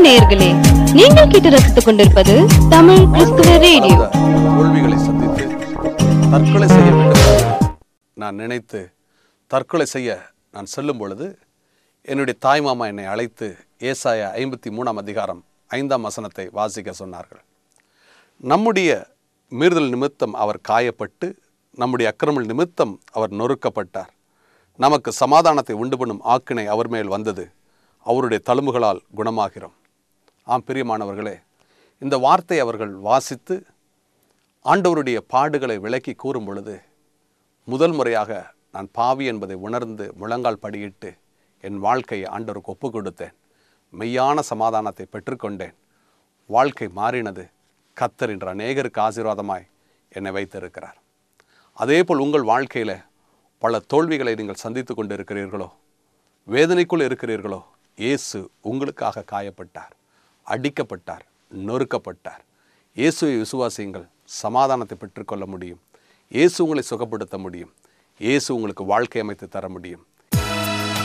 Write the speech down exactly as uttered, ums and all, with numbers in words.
நேயர்களே, நீங்கள் கேட்டு ரசித்துக் கொண்டிருப்பது தமிழ் கிறிஸ்துவ ரேடியோ. தோல்விகளை சந்தித்து தற்கொலை செய்ய வேண்டும் நான் நினைத்து தற்கொலை செய்ய நான் செல்லும் பொழுது என்னுடைய தாய்மாமா என்னை அழைத்து ஏசாயா ஐம்பத்தி மூணாம் அதிகாரம் ஐந்தாம் வசனத்தை வாசிக்க சொன்னார்கள். நம்முடைய மீறுதல் நிமித்தம் அவர் காயப்பட்டு, நம்முடைய அக்கிரமங்கள் நிமித்தம் அவர் நொறுக்கப்பட்டார். நமக்கு சமாதானத்தை உண்டு பண்ணும் ஆக்கினை அவர் மேல் வந்தது, அவருடைய தழும்புகளால் குணமாகிறோம். ஆம் பிரியமானவர்களே, இந்த வார்த்தை அவர்கள் வாசித்து ஆண்டவருடைய பாடுகளை விளக்கி கூறும் பொழுது முதல் முறையாக நான் பாவி என்பதை உணர்ந்து முழங்கால் படியிட்டு என் வாழ்க்கையை ஆண்டவருக்கு ஒப்பு கொடுத்தேன். மெய்யான சமாதானத்தை பெற்றுக்கொண்டேன். வாழ்க்கை மாறினது. கர்த்தர் என்ற அநேகருக்கு ஆசீர்வாதமாய் என்னை வைத்திருக்கிறார். அதேபோல் உங்கள் வாழ்க்கையில் பல தோல்விகளை நீங்கள் சந்தித்து கொண்டு இருக்கிறீர்களோ, வேதனைக்குள் இருக்கிறீர்களோ, இயேசு உங்களுக்காக காயப்பட்டார், அடிக்கப்பட்டார், நொறுக்கப்பட்டார். இயேசுவை விசுவாசியுங்கள், சமாதானத்தை பெற்றுக்கொள்ள முடியும். இயேசு உங்களை சுகப்படுத்த முடியும். இயேசு உங்களுக்கு வாழ்க்கை அமைத்து தர முடியும்.